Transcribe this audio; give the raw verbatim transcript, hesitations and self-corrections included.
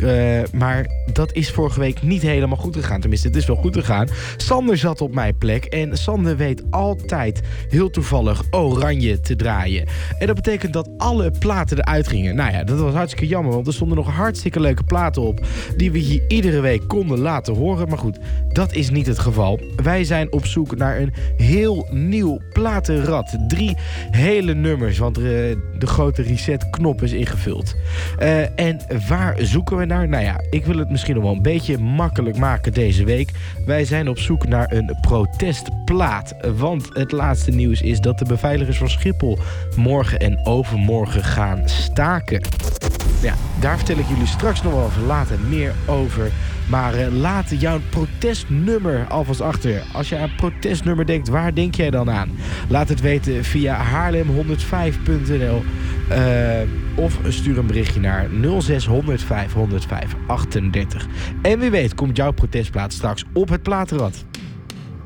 Uh, maar dat is vorige week niet helemaal goed gegaan. Tenminste, het is wel goed gegaan. Sander zat op mijn plek. En Sander weet altijd heel toevallig oranje te draaien. En dat betekent dat alle platen eruit gingen. Nou ja, dat was hartstikke jammer. Want er stonden nog hartstikke leuke platen op. Die we hier iedere week konden laten horen. Maar goed, dat is niet het geval. Wij zijn op zoek naar een heel nieuw platenrad. Drie hele nummers. Want uh, de grote reset-knop is ingevuld. Uh, en waar zoeken we naar? Nou ja, ik wil het misschien nog wel een beetje makkelijk maken deze week. Wij zijn op zoek naar een protestplaat. Want het laatste nieuws is dat de beveiligers van Schiphol morgen en overmorgen gaan staken. Ja, daar vertel ik jullie straks nog wel even later meer over. Maar uh, laat jouw protestnummer alvast achter. Als je aan protestnummer denkt, waar denk jij dan aan? Laat het weten via haarlem honderdvijf punt n l uh, of stuur een berichtje naar nul zes honderdvijf honderdvijf achtendertig. En wie weet komt jouw protestplaat straks op het platenrad.